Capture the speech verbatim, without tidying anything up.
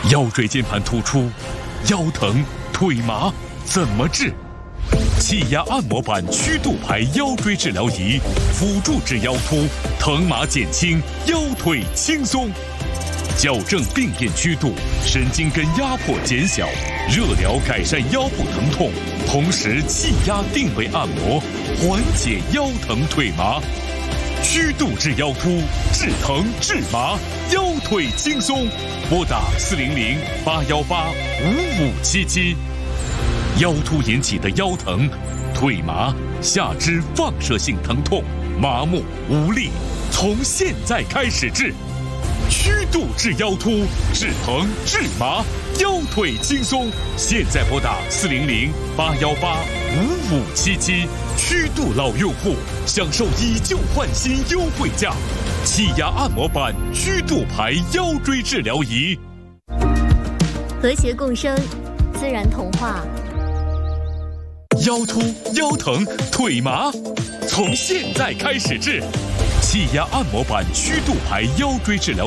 腰椎间盘突出、腰疼、腿麻怎么治？气压按摩板曲度排腰椎治疗仪，辅助治腰突，疼麻减轻，腰腿轻松。矫正病变曲度，神经根压迫减小，热疗改善腰部疼痛，同时气压定位按摩，缓解腰疼腿麻。曲度治腰突，治疼治麻，腰腿轻松。拨打四零零八幺八五五七七。腰突引起的腰疼、腿麻、下肢放射性疼痛、麻木无力，从现在开始治。曲度治腰突，治疼治麻，腰腿轻松。现在拨打四零零八幺八五五七七。曲度老用户享受以旧换新优惠价，气压按摩板曲度排腰椎治疗仪。 和谐共生，自然童话。 腰突、腰疼、腿麻，从现在开始治。气压按摩板曲度排腰椎治疗。